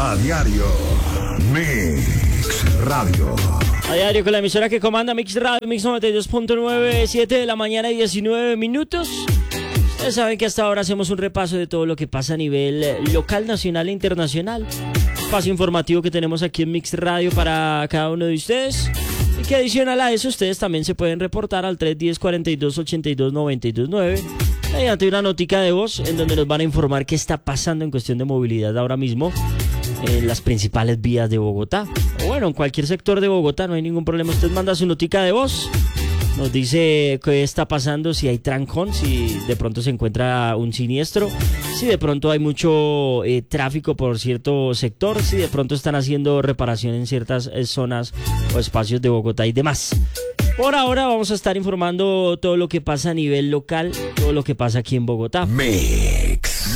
A diario, Mix Radio. A diario con la emisora que comanda Mix Radio, Mix 92.9, 7 de la mañana, 19 minutos. Ustedes saben que hasta ahora hacemos un repaso de todo lo que pasa a nivel local, nacional e internacional. Espacio informativo que tenemos aquí en Mix Radio para cada uno de ustedes. Y que adicional a eso, ustedes también se pueden reportar al 310-42-82-92-9 mediante una notica de voz en donde nos van a informar qué está pasando en cuestión de movilidad ahora mismo en las principales vías de Bogotá. O bueno, en cualquier sector de Bogotá, no hay ningún problema. Usted manda su notica de voz, nos dice qué está pasando, si hay trancón, si de pronto se encuentra un siniestro, si de pronto hay mucho tráfico por cierto sector, si de pronto están haciendo reparación en ciertas zonas o espacios de Bogotá y demás. Por ahora vamos a estar informando todo lo que pasa a nivel local, todo lo que pasa aquí en Bogotá. Mix.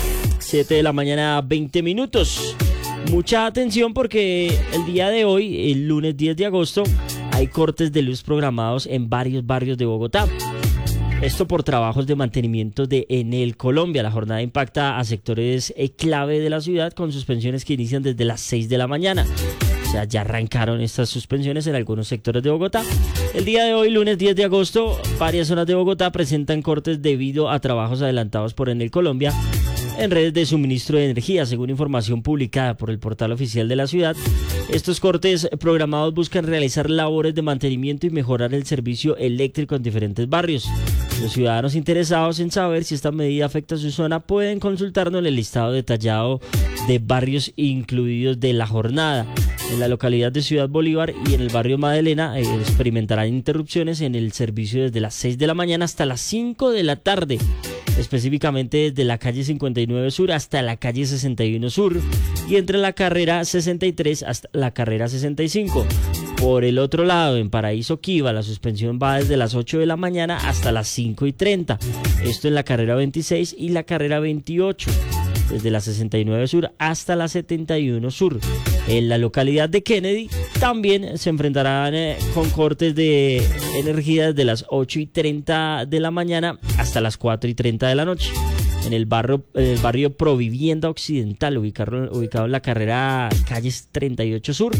7 de la mañana, 20 minutos. Mucha atención porque el día de hoy, el lunes 10 de agosto, hay cortes de luz programados en varios barrios de Bogotá. Esto por trabajos de mantenimiento de Enel Colombia. La jornada impacta a sectores clave de la ciudad con suspensiones que inician desde las 6 de la mañana. O sea, ya arrancaron estas suspensiones en algunos sectores de Bogotá. El día de hoy, lunes 10 de agosto, varias zonas de Bogotá presentan cortes debido a trabajos adelantados por Enel Colombia en redes de suministro de energía, según información publicada por el portal oficial de la ciudad. Estos cortes programados buscan realizar labores de mantenimiento y mejorar el servicio eléctrico en diferentes barrios. Los ciudadanos interesados en saber si esta medida afecta a su zona pueden consultarnos en el listado detallado de barrios incluidos de la jornada. En la localidad de Ciudad Bolívar y en el barrio Magdalena experimentarán interrupciones en el servicio desde las 6 de la mañana hasta las 5 de la tarde. Específicamente desde la calle 59 Sur hasta la calle 61 Sur y entre la carrera 63 hasta la carrera 65. Por el otro lado, en Paraíso Quiva, la suspensión va desde las 8 de la mañana hasta las 5:30. Esto en la carrera 26 y la carrera 28. Desde la 69 Sur hasta la 71 Sur. En la localidad de Kennedy también se enfrentarán con cortes de energía desde las 8:30 de la mañana hasta las 4:30 de la noche. En el barrio Provivienda Occidental, ubicado en la carrera calles 38 Sur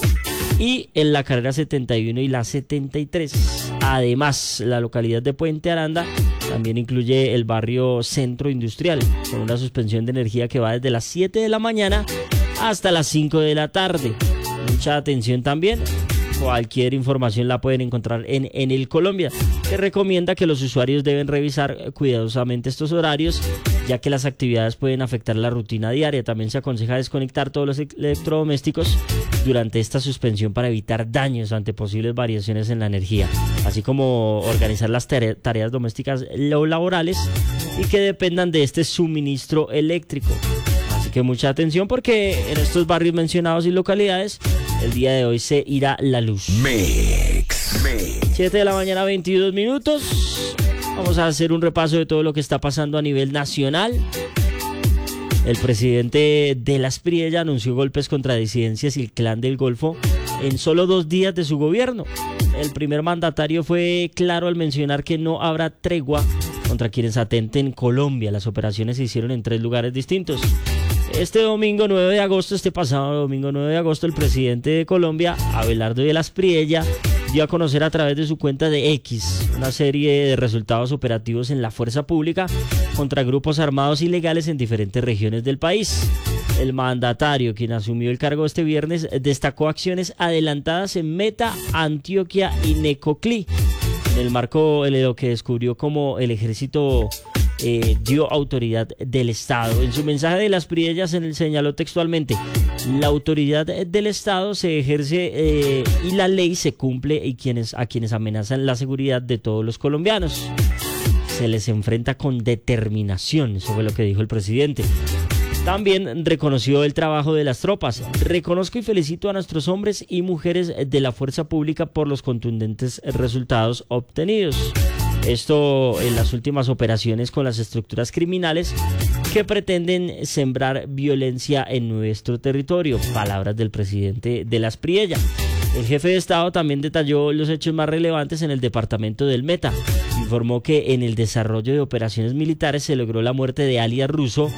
y en la carrera 71 y la 73. Además, la localidad de Puente Aranda también incluye el barrio Centro Industrial, con una suspensión de energía que va desde las 7 de la mañana hasta las 5 de la tarde. Mucha atención también. Cualquier información la pueden encontrar en Enel Colombia, que recomienda que los usuarios deben revisar cuidadosamente estos horarios, ya que las actividades pueden afectar la rutina diaria. También se aconseja desconectar todos los electrodomésticos durante esta suspensión para evitar daños ante posibles variaciones en la energía, así como organizar las tareas domésticas o laborales y que dependan de este suministro eléctrico. Así que mucha atención porque en estos barrios mencionados y localidades el día de hoy se irá la luz. Mix. 7 de la mañana, 22 minutos. Vamos a hacer un repaso de todo lo que está pasando a nivel nacional. El presidente de la Espriella anunció golpes contra disidencias y el Clan del Golfo en solo 2 días de su gobierno. El primer mandatario fue claro al mencionar que no habrá tregua contra quienes atenten en Colombia. Las operaciones se hicieron en 3 lugares distintos. Este pasado domingo 9 de agosto, el presidente de Colombia, Abelardo de la Espriella, dio a conocer a través de su cuenta de X una serie de resultados operativos en la fuerza pública contra grupos armados ilegales en diferentes regiones del país. El mandatario, quien asumió el cargo este viernes, destacó acciones adelantadas en Meta, Antioquia y Necoclí, en el marco de lo que descubrió como el ejército dio autoridad del Estado. En su mensaje de las Espriella señaló textualmente: la autoridad del Estado se ejerce y la ley se cumple, y a quienes amenazan la seguridad de todos los colombianos se les enfrenta con determinación. Eso fue lo que dijo el presidente. También reconoció el trabajo de las tropas. Reconozco y felicito a nuestros hombres y mujeres de la fuerza pública por los contundentes resultados obtenidos. Esto en las últimas operaciones con las estructuras criminales que pretenden sembrar violencia en nuestro territorio. Palabras del presidente de la Espriella. El jefe de Estado también detalló los hechos más relevantes en el departamento del Meta. Informó que en el desarrollo de operaciones militares se logró la muerte de alias Russo,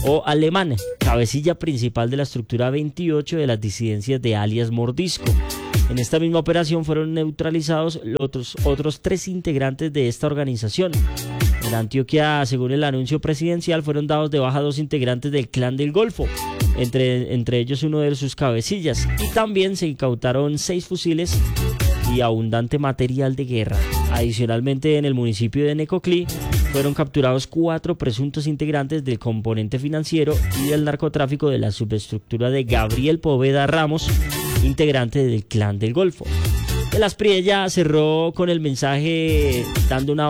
o Alemán, cabecilla principal de la estructura 28 de las disidencias de alias Mordisco. En esta misma operación fueron neutralizados los otros 3 integrantes de esta organización. En Antioquia, según el anuncio presidencial, fueron dados de baja 2 integrantes del Clan del Golfo, entre ellos uno de sus cabecillas, y también se incautaron 6 fusiles y abundante material de guerra. Adicionalmente, en el municipio de Necoclí fueron capturados 4 presuntos integrantes del componente financiero y del narcotráfico de la subestructura de Gabriel Poveda Ramos, integrante del Clan del Golfo. El Asprilla cerró con el mensaje dando una